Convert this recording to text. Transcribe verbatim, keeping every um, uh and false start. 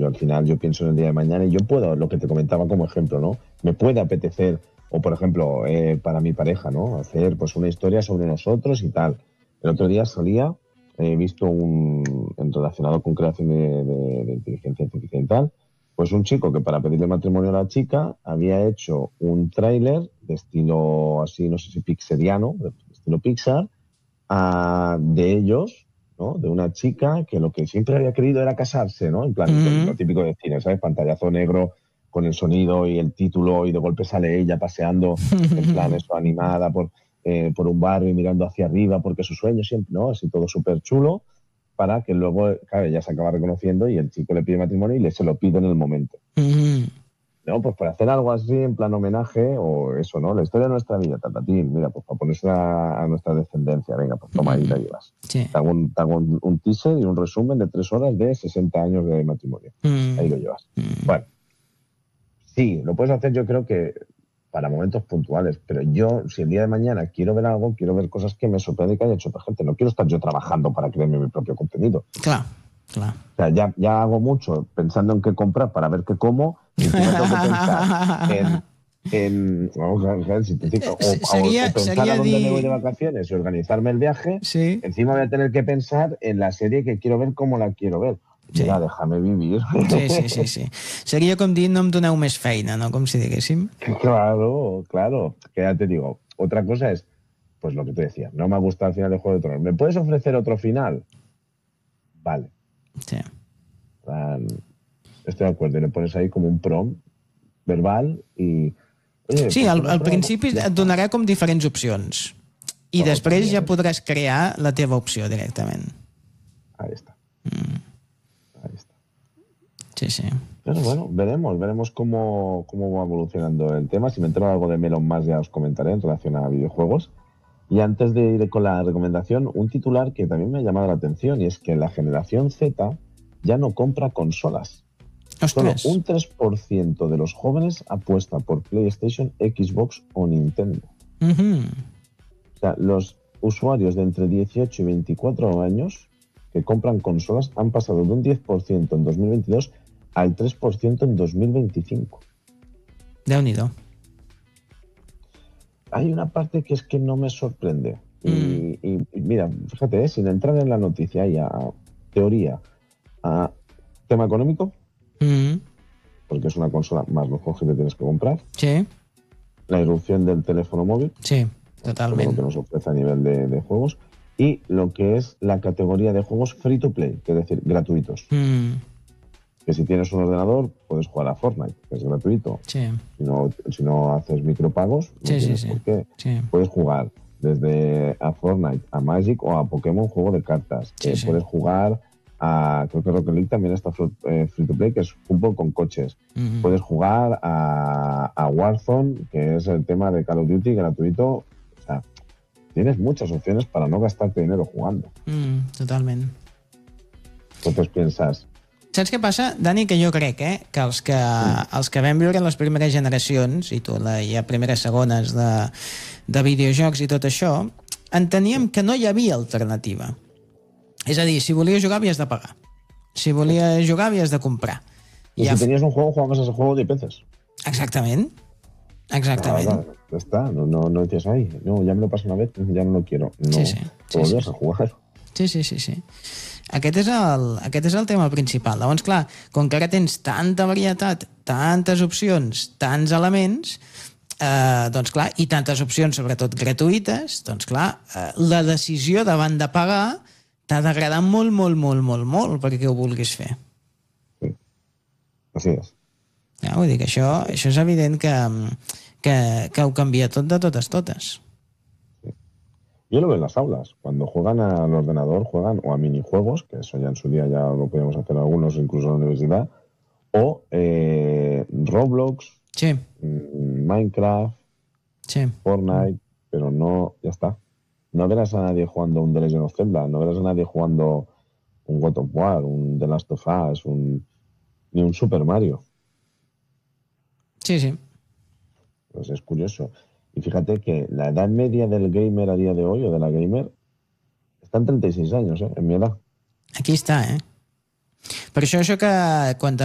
al final yo pienso en el día de mañana y yo puedo, lo que te comentaba como ejemplo, ¿no? Me puede apetecer, o por ejemplo, eh, para mi pareja, ¿no? Hacer pues una historia sobre nosotros y tal. El otro día salía, he visto un, en relacionado con creación de, de, de inteligencia artificial y tal, pues un chico que para pedirle matrimonio a la chica había hecho un tráiler de estilo así, no sé si pixeliano, de estilo Pixar, a, de ellos, ¿no? De una chica que lo que siempre había querido era casarse, ¿no? En plan, Mm-hmm. lo típico de cine, ¿sabes? Pantallazo negro con el sonido y el título y de golpe sale ella paseando en plan eso, animada por, eh, por un barrio y mirando hacia arriba porque su sueño siempre, ¿no? Así todo súper chulo para que luego, claro, ella se acaba reconociendo y el chico le pide matrimonio y le se lo pide en el momento. Mm-hmm. No, pues para hacer algo así en plan homenaje o eso, ¿no? La historia de nuestra vida, tatatín, mira, pues para ponerse a, a nuestra descendencia, venga, pues toma ahí la llevas. Sí. Te hago, un, te hago un, un teaser y un resumen de tres horas de sesenta años de matrimonio. Mm. Ahí lo llevas. Bueno, sí, lo puedes hacer yo creo que para momentos puntuales, pero yo, si el día de mañana quiero ver algo, quiero ver cosas que me sorprenden y que haya hecho otra gente. No quiero estar yo trabajando para crearme mi propio contenido. Claro, claro. O sea, ya, ya hago mucho pensando en qué comprar para ver qué como y encima tengo que pensar en, en vamos a ver, si te digo, o, sería, o, o pensar sería a dónde dir... me voy de vacaciones y organizarme el viaje. Sí. Encima voy a tener que pensar en la serie que quiero ver, cómo la quiero ver. Sí. Mira, déjame vivir. Sí, sí, sí, sí. Seria com dir no em doneu més feina, no? Com si diguéssim. Claro, claro. Que ya te digo. Otra cosa es, pues lo que te decía, no me ha gustado el final de Juego de Tronos. ¿Me puedes ofrecer otro final? Vale. Sí. Um, estoy de acuerdo. Y le pones ahí como un prompt verbal i... Oye, sí, al, al prueba? principi et donarà com diferents opcions. I Bueno, després también. ja podràs crear la teva opció directament. Ahí está. Mm. Ahí está. Sí, sí. Pero bueno, veremos, veremos cómo, cómo va evolucionando el tema. Si me entero algo de Melon más ya os comentaré en relación a videojuegos. Y antes de ir con la recomendación, un titular que también me ha llamado la atención y es que la generación Z ya no compra consolas. Ostres. Solo un tres por ciento de los jóvenes apuesta por PlayStation, Xbox o Nintendo. Mm-hmm. O sea, los usuarios de entre dieciocho y veinticuatro años que compran consolas han pasado de un diez por ciento en dos mil veintidós al tres por ciento en dos mil veinticinco. Déu-n'hi-do. Hay una parte que es que no me sorprende. Mm. Y, y, y mira, fíjate, ¿eh? Sin entrar en la noticia y a teoría, a tema económico, Mm. porque es una consola más los juegos que te tienes que comprar. Sí. La irrupción del teléfono móvil. Sí, totalment. Lo que nos ofrece a nivel de, de juegos. Y lo que es la categoría de juegos free to play, es decir, gratuitos. Mm. Que si tienes un ordenador, puedes jugar a Fortnite, que es gratuito. Sí. Si no, si no haces micropagos, no Sí, sí, tienes sí. por qué. Sí. Puedes jugar desde a Fortnite, a Magic o a Pokémon juego de cartas. Sí, eh, sí. Puedes jugar a, creo que Rocket League también está fr- eh, free to play, que es fútbol con coches. Mm-hmm. Puedes jugar a, a Warzone, que es el tema de Call of Duty gratuito. O sea, tienes muchas opciones para no gastarte dinero jugando. Mm, totalment. Entonces piensas, Saps què passa, Dani? Que jo crec eh, que, els que els que vam viure les primeres generacions, i tu la, ja primeres segones de, de videojocs i tot això, enteníem que no hi havia alternativa. És a dir, si volies jugar havies de pagar. Si volies jugar havies de comprar. y Ja si f- tenías un juego, jugabas a ese juego diez veces. Exactament. Exactament. Nada, ya está, no, no, no decías, ay, no, ya me lo paso una vez, ya no lo quiero. No, Sí, sí. Sí, volvías sí, a jugar. Sí, sí, sí, sí. Aquest és, el, aquest és el tema principal. Llavors, clar, com que ara tens tanta varietat, tantes opcions, tants elements, eh, doncs clar, i tantes opcions, sobretot gratuïtes, doncs clar, eh, la decisió davant de pagar t'ha d'agradar molt, molt, molt, molt, molt perquè ho vulguis fer. Así es. Ja, vull dir que això, això és evident que, que, que ho canvia tot de totes, totes. Yo lo veo en las aulas. Cuando juegan al ordenador, juegan o a minijuegos, que eso ya en su día ya lo podíamos hacer algunos, incluso en la universidad, o eh, Roblox, Sí, mm, Minecraft, sí. Fortnite, pero no, ya está. No verás a nadie jugando un The Legend of Zelda, no verás a nadie jugando un God of War, un The Last of Us, un, ni un Super Mario. Sí, sí. Pues es curioso. Y fíjate que la edad media del gamer a día de hoy, o de la gamer, está en treinta y seis años, ¿eh? En mi edad. Aquí està, eh? Per això això que quan